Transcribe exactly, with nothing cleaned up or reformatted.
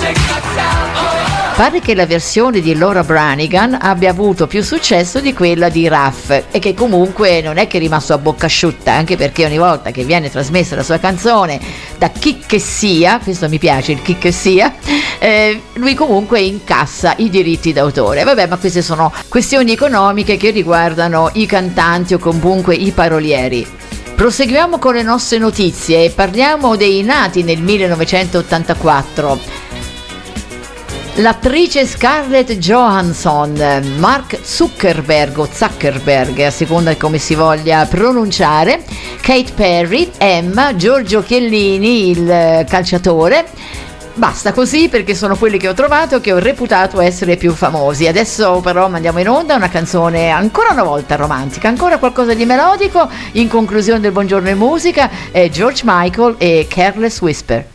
Pare che la versione di Laura Branigan abbia avuto più successo di quella di Ruff e che comunque non è che è rimasto a bocca asciutta, anche perché ogni volta che viene trasmessa la sua canzone da chi che sia, questo mi piace, il chi che sia, eh, lui comunque incassa i diritti d'autore. Vabbè, ma queste sono questioni economiche che riguardano i cantanti o comunque i parolieri. Proseguiamo con le nostre notizie e parliamo dei nati nel millenovecentottantaquattro. L'attrice Scarlett Johansson, Mark Zuckerberg o Zuckerberg, a seconda di come si voglia pronunciare, Kate Perry, Emma, Giorgio Chiellini, il calciatore. Basta così, perché sono quelli che ho trovato, che ho reputato essere più famosi. Adesso però mandiamo in onda una canzone ancora una volta romantica, ancora qualcosa di melodico. In conclusione del Buongiorno in Musica è George Michael e Careless Whisper.